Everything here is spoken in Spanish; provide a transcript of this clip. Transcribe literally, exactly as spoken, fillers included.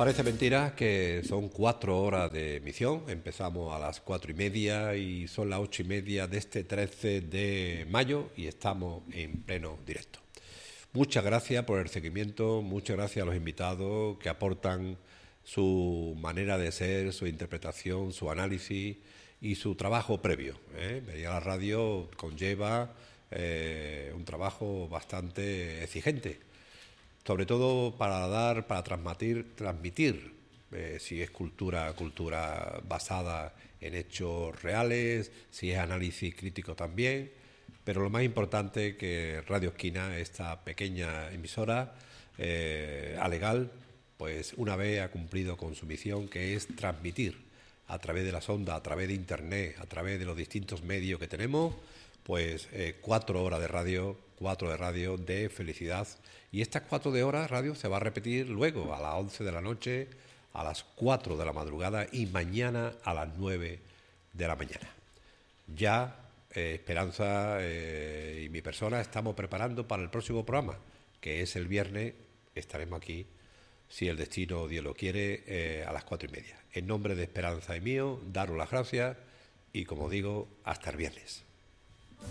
Parece mentira que son cuatro horas de emisión. Empezamos a las cuatro y media y son las ocho y media de este trece de mayo y estamos en pleno directo. Muchas gracias por el seguimiento, muchas gracias a los invitados que aportan su manera de ser, su interpretación, su análisis y su trabajo previo. ¿eh? Venir a la radio conlleva eh, un trabajo bastante exigente, sobre todo para dar, para transmitir, transmitir eh, si es cultura, cultura basada en hechos reales, si es análisis crítico también, pero lo más importante que Radio Esquina, esta pequeña emisora eh, alegal, pues una vez ha cumplido con su misión, que es transmitir a través de las ondas, a través de internet, a través de los distintos medios que tenemos, pues eh, cuatro horas de radio, cuatro de radio de felicidad. Y estas cuatro de horas radio se va a repetir luego a las once de la noche, a las cuatro de la madrugada y mañana a las nueve de la mañana. Ya eh, Esperanza eh, y mi persona estamos preparando para el próximo programa, que es el viernes. Estaremos aquí, si el destino Dios lo quiere, eh, a las cuatro y media. En nombre de Esperanza y mío, daros las gracias y, como digo, hasta el viernes.